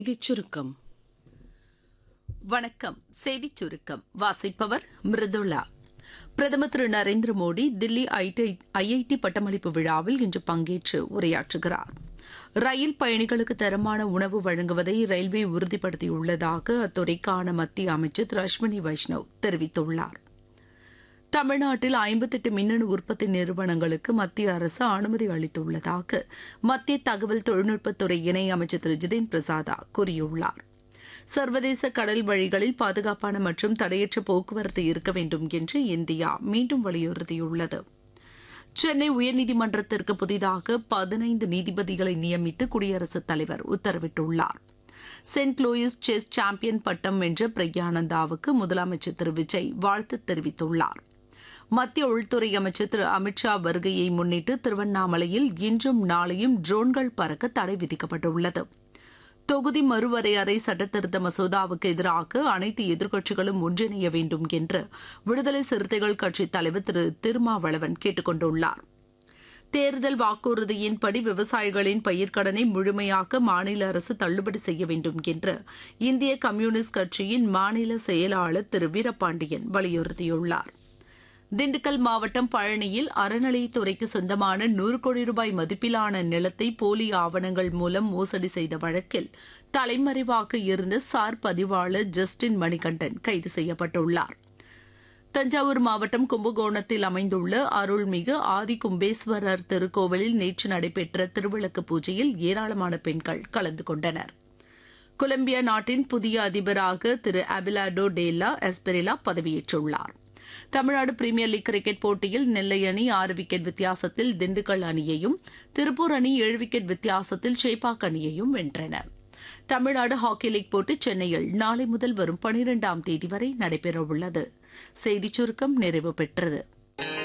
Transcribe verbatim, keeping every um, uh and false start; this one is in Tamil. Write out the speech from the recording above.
செய்திச் சுருக்கம். வணக்கம். செய்திச் சுருக்கம் வாசிப்பவர் மிருதுளா. பிரதமர் திரு நரேந்திர மோடி தில்லி ஐஐடி பட்டமளிப்பு விழாவில் இன்று பங்கேற்று உரையாற்றுகிறார். ரயில் பயணிகளுக்கு தரமான உணவு வழங்குவதை ரயில்வே உறுதிப்படுத்தியுள்ளதாக அத்துறைக்கான மத்திய அமைச்சர் திரு அஸ்வினி வைஷ்ணவ் தெரிவித்துள்ளார். தமிழ்நாட்டில் ஐம்பத்தெட்டு மின்னணு உற்பத்தி நிறுவனங்களுக்கு மத்திய அரசு அனுமதி அளித்துள்ளதாக மத்திய தகவல் தொழில்நுட்பத்துறை இணை அமைச்சர் திரு ஜிதேந்திர பிரசாத் கூறியுள்ளார். சர்வதேச கடல் வழிகளில் பாதுகாப்பான மற்றும் தடையற்ற போக்குவரத்து இருக்க வேண்டும் என்று இந்தியா மீண்டும் வலியுறுத்தியுள்ளது. சென்னை உயர்நீதிமன்றத்திற்கு புதிதாக பதினைந்து நீதிபதிகளை நியமித்து குடியரசுத் தலைவர் உத்தரவிட்டுள்ளார். செயின்ட் லூயிஸ் செஸ் சாம்பியன் பட்டம் வென்ற பிரக்யானந்தாவுக்கு முதலமைச்சர் திரு விஜய் வாழ்த்து தெரிவித்துள்ளார். மத்திய உள்துறை அமைச்சர் திரு அமித்ஷா வருகையை முன்னிட்டு திருவண்ணாமலையில் இன்றும் நாளையும் ட்ரோன்கள் பறக்க தடை விதிக்கப்பட்டுள்ளது. தொகுதி மறுவரையறை சட்டத்திருத்த மசோதாவுக்கு எதிராக அனைத்து எதிர்க்கட்சிகளும் ஒன்றிணைய வேண்டும் என்று விடுதலை சிறுத்தைகள் கட்சித் தலைவர் திரு திருமாவளவன் கேட்டுக் கொண்டுள்ளார். தேர்தல் வாக்குறுதியின்படி விவசாயிகளின் பயிர்க்கடனை முழுமையாக மாநில அரசு தள்ளுபடி செய்ய வேண்டும் என்று இந்திய கம்யூனிஸ்ட் கட்சியின் மாநில செயலாளர் திரு வீரபாண்டியன் வலியுறுத்தியுள்ளார். திண்டுக்கல் மாவட்டம் பழனியில் அறநிலையத்துறைக்கு சொந்தமான நூறு கோடி ரூபாய் மதிப்பிலான நிலத்தை போலி ஆவணங்கள் மூலம் மோசடி செய்த வழக்கில் தலைமறைவாக இருந்த சார் பதிவாளர் ஜஸ்டின் மணிகண்டன் கைது செய்யப்பட்டுள்ளார். தஞ்சாவூர் மாவட்டம் கும்பகோணத்தில் அமைந்துள்ள அருள்மிகு ஆதி கும்பேஸ்வரர் திருக்கோவிலில் நேற்று நடைபெற்ற திருவிளக்கு பூஜையில் ஏராளமான பெண்கள் கலந்து கொண்டனர். கொலம்பியா நாட்டின் புதிய அதிபராக திரு அபிலாடோ டேலா எஸ்பெரிலா பதவியேற்றுள்ளார். தமிழ்நாடு பிரீமியர் லீக் கிரிக்கெட் போட்டியில் நெல்லை அணி ஆறு விக்கெட் வித்தியாசத்தில் திண்டுக்கல் அணியையும், திருப்பூர் அணி ஏழு விக்கெட் வித்தியாசத்தில் சேப்பாக் அணியையும் வென்றன. தமிழ்நாடு ஹாக்கி லீக் போட்டி சென்னையில் நாளை முதல் வரும் பனிரெண்டாம் தேதி வரை நடைபெறவுள்ளது. செய்திச் சுருக்கம் நிறைவு பெற்றது.